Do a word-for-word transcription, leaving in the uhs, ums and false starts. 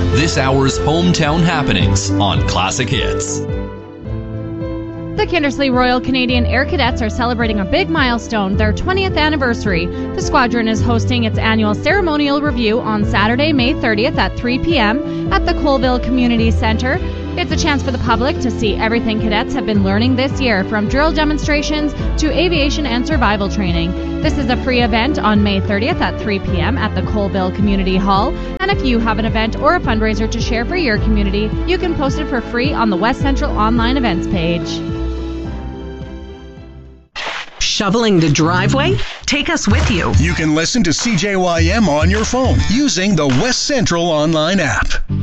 this hour's hometown happenings on Classic Hits. The Kindersley Royal Canadian Air Cadets are celebrating a big milestone, their twentieth anniversary. The squadron is hosting its annual ceremonial review on Saturday, May thirtieth at three p.m. at the Colville Community Centre. It's a chance for the public to see everything cadets have been learning this year, from drill demonstrations to aviation and survival training. This is a free event on May thirtieth at three p.m. at the Colville Community Hall. And if you have an event or a fundraiser to share for your community, you can post it for free on the West Central online events page. Shoveling the driveway? Take us with you. You can listen to C J Y M on your phone using the West Central online app.